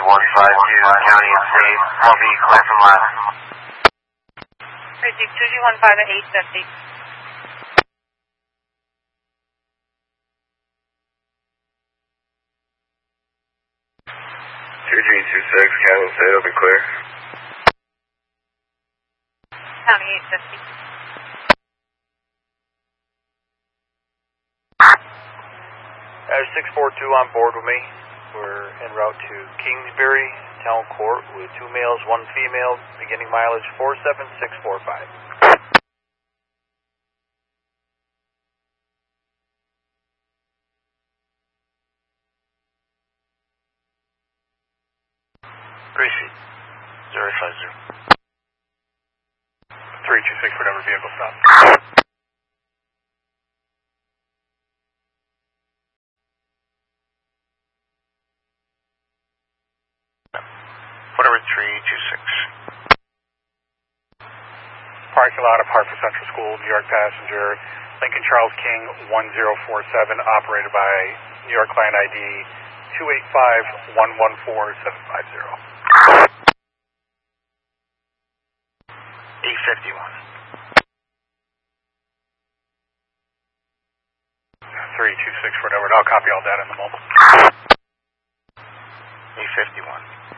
County and State. I'll be clear from last. Bridge 2G15 at 850. 2G26, County and State, I'll be clear. County 850. Ash 642 on board with me. We're en route to Kingsbury Town Court with 2 males, 1 female, beginning mileage 47645. Gracie, 050. 326 for number vehicle stop. Whatever 326. Parking lot of Hartford Central School, New York passenger, Lincoln Charles King 1047, operated by New York client ID 285114750. 851. 326 for whatever, I'll copy all that in the mobile. 851.